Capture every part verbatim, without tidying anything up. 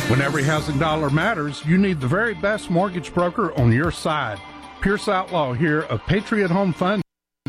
When every housing dollar matters, you need the very best mortgage broker on your side. Pierce Outlaw here of Patriot Home Funding,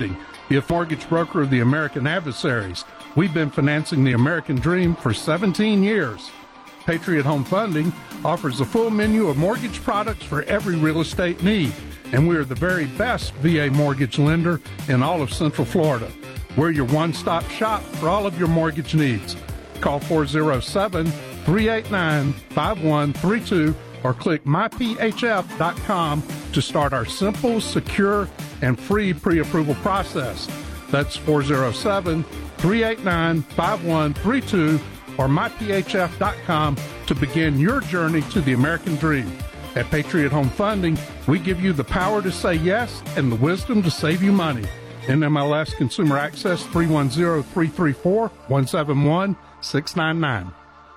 the mortgage broker of the American Adversaries. We've been financing the American dream for seventeen years. Patriot Home Funding offers a full menu of mortgage products for every real estate need, and we are the very best V A mortgage lender in all of Central Florida. We're your one-stop shop for all of your mortgage needs. Call four oh seven, three eight nine, five one three two or click my p h f dot com to start our simple, secure, and free pre-approval process. That's four oh seven, three eight nine, five one three two or my p h f dot com to begin your journey to the American dream. At Patriot Home Funding, we give you the power to say yes and the wisdom to save you money. N M L S Consumer Access three one zero, three three four, one seven one, six nine nine.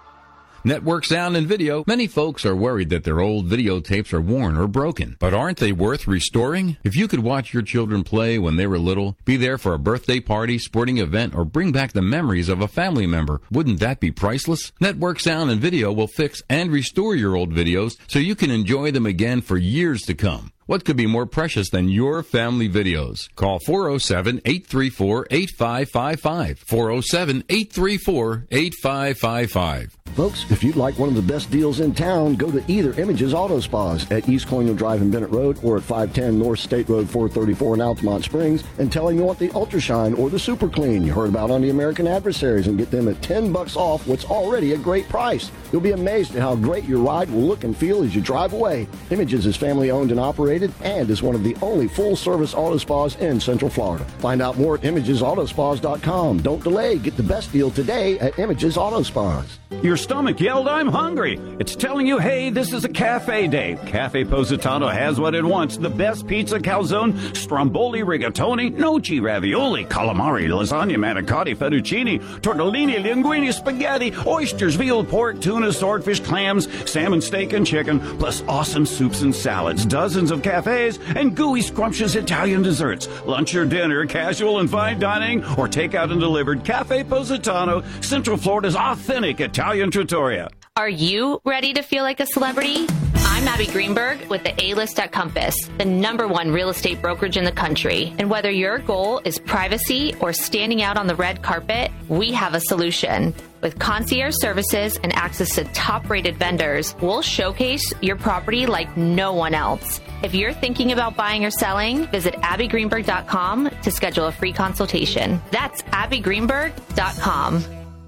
Network Sound and Video. Many folks are worried that their old videotapes are worn or broken. But aren't they worth restoring? If you could watch your children play when they were little, be there for a birthday party, sporting event, or bring back the memories of a family member, wouldn't that be priceless? Network Sound and Video will fix and restore your old videos so you can enjoy them again for years to come. What could be more precious than your family videos? Call four oh seven, eight three four, eight five five five. four oh seven, eight three four, eight five five five. Folks, if you'd like one of the best deals in town, go to either Images Auto Spas at East Colonial Drive in Bennett Road or at five ten North State Road four thirty-four in Altamont Springs and tell them you want the Ultra Shine or the Super Clean you heard about on the American Adversaries and get them at ten bucks off what's already a great price. You'll be amazed at how great your ride will look and feel as you drive away. Images is family owned and operated and is one of the only full-service auto spas in Central Florida. Find out more at images auto spas dot com. Don't delay. Get the best deal today at Images Auto Spas. Your stomach yelled, "I'm hungry." It's telling you, hey, this is a cafe day. Cafe Positano has what it wants. The best pizza, calzone, stromboli, rigatoni, noci, ravioli, calamari, lasagna, manicotti, fettuccine, tortellini, linguine, spaghetti, oysters, veal, pork, tuna, swordfish, clams, salmon, steak, and chicken, plus awesome soups and salads, dozens of cafes, and gooey, scrumptious Italian desserts. Lunch or dinner, casual and fine dining, or takeout and delivered. Cafe Positano, Central Florida's authentic Italian trattoria. Are you ready to feel like a celebrity? I'm Abby Greenberg with the A-List at Compass, the number one real estate brokerage in the country. And whether your goal is privacy or standing out on the red carpet, we have a solution. With concierge services and access to top-rated vendors, we'll showcase your property like no one else. If you're thinking about buying or selling, visit abby greenberg dot com to schedule a free consultation. That's abby greenberg dot com.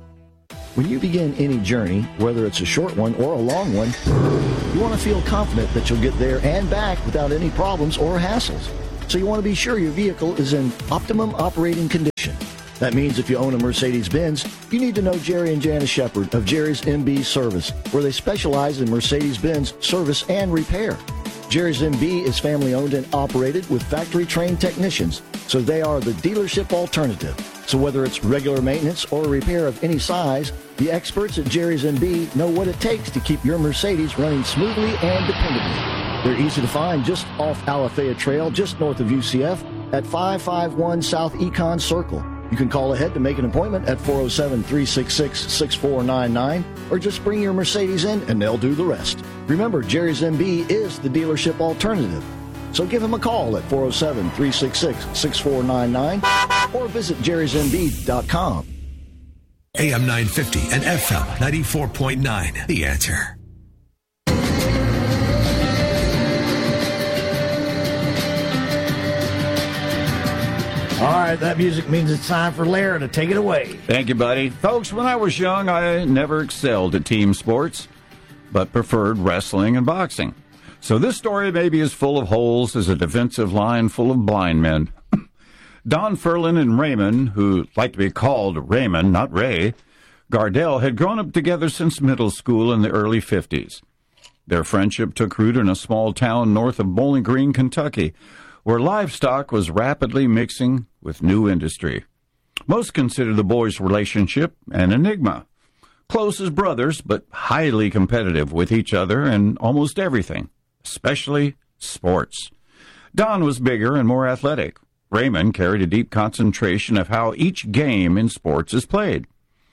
When you begin any journey, whether it's a short one or a long one, you want to feel confident that you'll get there and back without any problems or hassles. So you want to be sure your vehicle is in optimum operating condition. That means if you own a Mercedes-Benz, you need to know Jerry and Janice Shepard of Jerry's M B Service, where they specialize in Mercedes-Benz service and repair. Jerry's M B is family-owned and operated with factory-trained technicians, so they are the dealership alternative. So whether it's regular maintenance or repair of any size, the experts at Jerry's M B know what it takes to keep your Mercedes running smoothly and dependably. They're easy to find just off Alafaya Trail, just north of U C F, at five five one South Econ Circle. You can call ahead to make an appointment at four oh seven, three six six, six four nine nine, or just bring your Mercedes in and they'll do the rest. Remember, Jerry's M B is the dealership alternative. So give him a call at four oh seven, three six six, six four nine nine or visit jerrys m b dot com. A M nine fifty and F M ninety-four point nine. The Answer. All right, that music means it's time for Lara to take it away. Thank you, buddy. Folks, when I was young, I never excelled at team sports, but preferred wrestling and boxing. So this story may be as full of holes as a defensive line full of blind men. Don Ferlin and Raymond, who like to be called Raymond, not Ray, Gardell, had grown up together since middle school in the early fifties. Their friendship took root in a small town north of Bowling Green, Kentucky, where livestock was rapidly mixing with new industry. Most consider the boys' relationship an enigma. Close as brothers, but highly competitive with each other in almost everything, especially sports. Don was bigger and more athletic. Raymond carried a deep concentration of how each game in sports is played.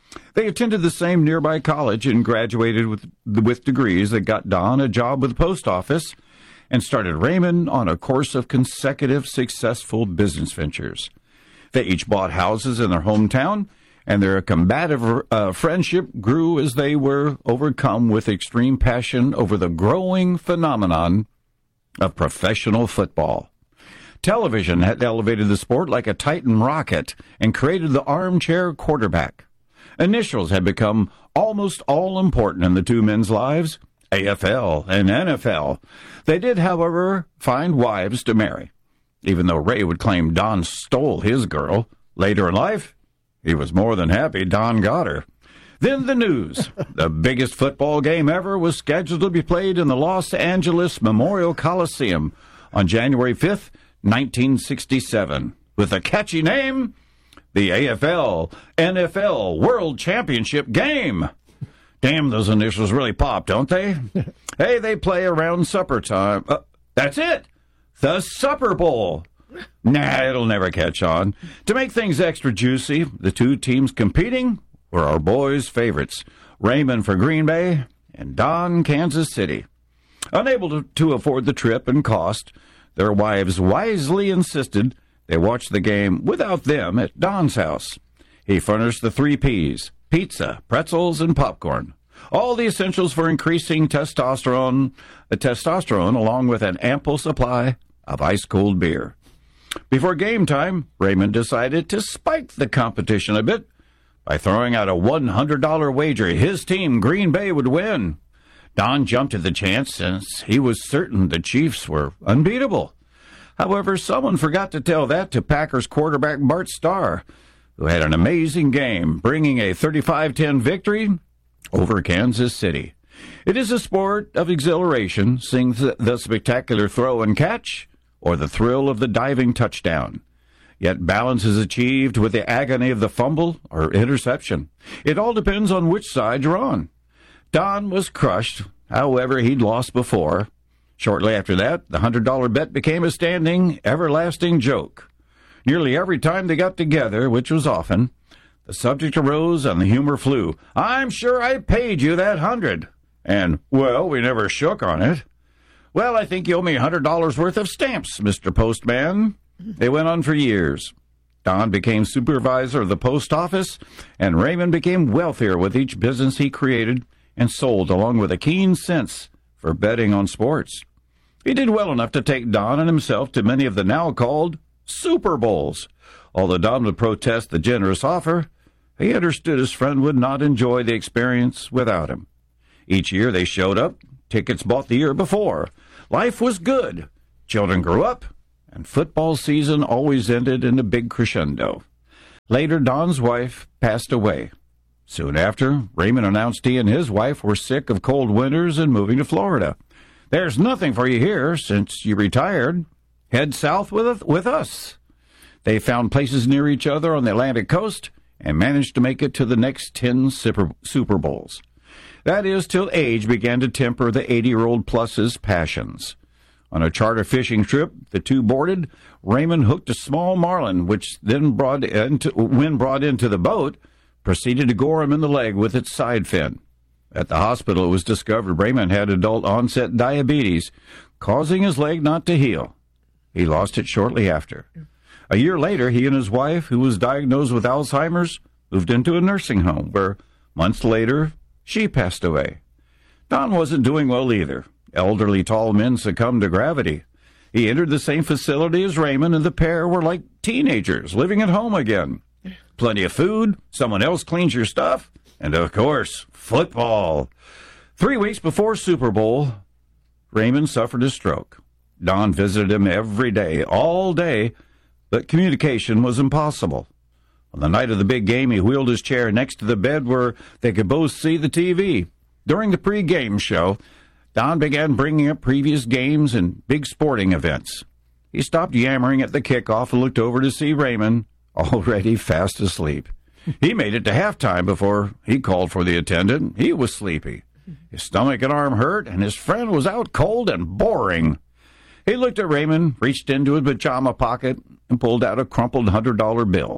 They attended the same nearby college and graduated with, with degrees that got Don a job with the post office and started Raymond on a course of consecutive successful business ventures. They each bought houses in their hometown, and their combative uh, friendship grew as they were overcome with extreme passion over the growing phenomenon of professional football. Television had elevated the sport like a Titan rocket and created the armchair quarterback. Initials had become almost all-important in the two men's lives, A F L and N F L. They did, however, find wives to marry. Even though Ray would claim Don stole his girl, later in life, he was more than happy Don got her. Then the news. The biggest football game ever was scheduled to be played in the Los Angeles Memorial Coliseum on January fifth, nineteen sixty-seven, with a catchy name, the A F L N F L World Championship Game. Damn, those initials really pop, don't they? Hey, they play around supper time. Uh, that's it. The Supper Bowl. Nah, it'll never catch on. To make things extra juicy, the two teams competing were our boys' favorites, Raymond for Green Bay and Don, Kansas City. Unable to, to afford the trip and cost, their wives wisely insisted they watch the game without them at Don's house. He furnished the three P's, pizza, pretzels, and popcorn. All the essentials for increasing testosterone, uh, testosterone along with an ample supply of ice-cold beer. Before game time, Raymond decided to spike the competition a bit by throwing out a one hundred dollars wager his team, Green Bay, would win. Don jumped at the chance since he was certain the Chiefs were unbeatable. However, someone forgot to tell that to Packers quarterback Bart Starr, who had an amazing game, bringing a thirty-five ten victory over Kansas City. It is a sport of exhilaration, seeing the spectacular throw and catch, or the thrill of the diving touchdown. Yet balance is achieved with the agony of the fumble or interception. It all depends on which side you're on. Don was crushed. However, he'd lost before. Shortly after that, the one hundred dollars bet became a standing, everlasting joke. Nearly every time they got together, which was often, the subject arose and the humor flew. I'm sure I paid you that hundred. And, well, we never shook on it. Well, I think you owe me one hundred dollars worth of stamps, Mister Postman. They went on for years. Don became supervisor of the post office, and Raymond became wealthier with each business he created and sold, along with a keen sense for betting on sports. He did well enough to take Don and himself to many of the now-called Super Bowls. Although Don would protest the generous offer, he understood his friend would not enjoy the experience without him. Each year they showed up, tickets bought the year before. Life was good. Children grew up, and football season always ended in a big crescendo. Later, Don's wife passed away. Soon after, Raymond announced he and his wife were sick of cold winters and moving to Florida. There's nothing for you here since you retired. Head south with, with us. They found places near each other on the Atlantic coast and managed to make it to the next ten Super, Super Bowls. That is, till age began to temper the eighty-year-old plus's passions. On a charter fishing trip, the two boarded. Raymond hooked a small marlin, which then brought into, when brought into the boat, proceeded to gore him in the leg with its side fin. At the hospital, it was discovered Raymond had adult-onset diabetes, causing his leg not to heal. He lost it shortly after. A year later, he and his wife, who was diagnosed with Alzheimer's, moved into a nursing home, where, months later, she passed away. Don wasn't doing well either. Elderly tall men succumbed to gravity. He entered the same facility as Raymond, and the pair were like teenagers living at home again. Plenty of food, someone else cleans your stuff, and, of course, football. Three weeks before Super Bowl, Raymond suffered a stroke. Don visited him every day, all day, but communication was impossible. On the night of the big game, he wheeled his chair next to the bed where they could both see the T V. During the pre-game show, Don began bringing up previous games and big sporting events. He stopped yammering at the kickoff and looked over to see Raymond, already fast asleep. He made it to halftime before he called for the attendant. He was sleepy. His stomach and arm hurt, and his friend was out cold and boring. He looked at Raymond, reached into his pajama pocket, and pulled out a crumpled one hundred dollar bill.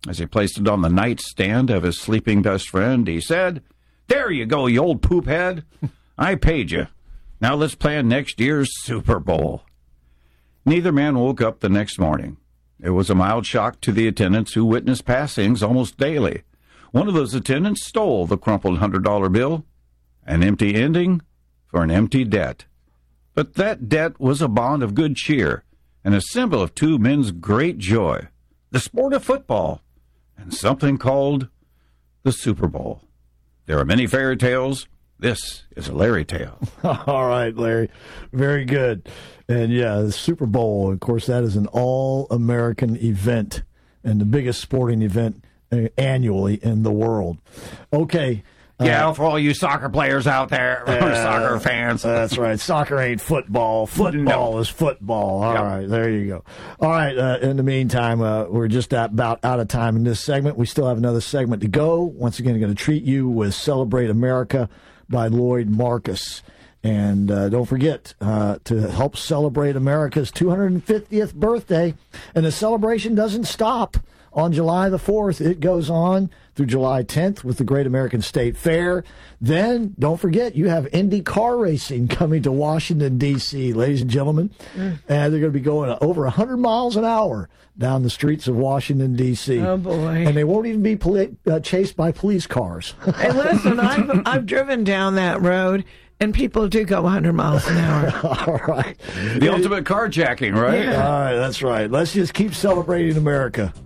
As he placed it on the nightstand of his sleeping best friend, he said, "There you go, you old poop head. I paid you. Now let's plan next year's Super Bowl." Neither man woke up the next morning. It was a mild shock to the attendants who witnessed passings almost daily. One of those attendants stole the crumpled one hundred dollar bill, an empty ending for an empty debt. But that debt was a bond of good cheer and a symbol of two men's great joy, the sport of football, and something called the Super Bowl. There are many fairy tales. This is a Larry tale. All right, Larry. Very good. And, yeah, the Super Bowl, of course, that is an all-American event and the biggest sporting event annually in the world. Okay. Yeah, uh, for all you soccer players out there, or uh, soccer fans. That's right. Soccer ain't football. Football No. is football. All Yep. right, there you go. All right, uh, in the meantime, uh, we're just about out of time in this segment. We still have another segment to go. Once again, I'm going to treat you with Celebrate America by Lloyd Marcus. And uh, don't forget uh, to help celebrate America's two hundred fiftieth birthday. And the celebration doesn't stop on July the fourth. It goes on through July tenth with the Great American State Fair. Then, don't forget, you have Indy car racing coming to Washington, D C, ladies and gentlemen. Mm. And they're going to be going over one hundred miles an hour down the streets of Washington, D C. Oh, boy. And they won't even be poli- uh, chased by police cars. Hey, listen, I've, I've driven down that road, and people do go one hundred miles an hour. All right. The ultimate carjacking, right? Yeah. All right, that's right. Let's just keep celebrating America.